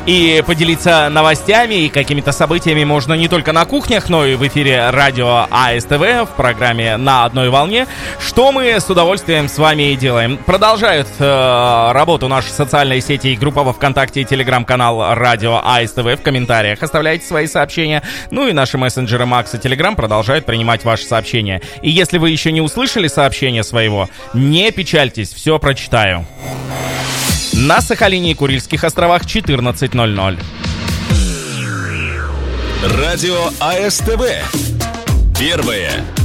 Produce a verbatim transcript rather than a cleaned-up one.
И поделиться новостями и какими-то событиями можно не только на кухнях, но и в эфире радио АСТВ в программе «На одной волне», что мы с удовольствием с вами и делаем. Продолжают э, работу наши социальные сети и группа во ВКонтакте и телеграм-канал радио АСТВ. В комментариях оставляйте свои сообщения. Ну и наши мессенджеры Макс и Телеграм продолжают принимать ваши сообщения. И если вы еще не услышали сообщение своего, не печальтесь, все прочитаю. На Сахалине и Курильских островах четырнадцать ноль ноль. Радио АСТВ. Первое